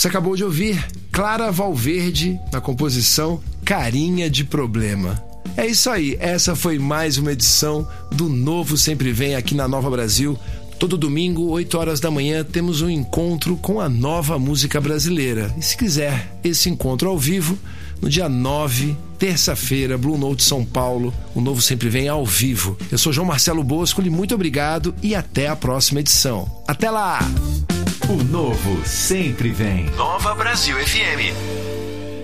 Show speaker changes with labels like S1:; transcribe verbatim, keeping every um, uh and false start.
S1: Você acabou de ouvir Clara Valverde na composição Carinha de Problema. É isso aí, essa foi mais uma edição do Novo Sempre Vem aqui na Nova Brasil. Todo domingo, oito horas da manhã, temos um encontro com a nova música brasileira. E se quiser esse encontro ao vivo, no dia nove, terça-feira, Blue Note São Paulo, o Novo Sempre Vem ao vivo. Eu sou João Marcelo Boscoli, muito obrigado e até a próxima edição. Até lá!
S2: O Novo Sempre Vem.
S3: Nova Brasil F M.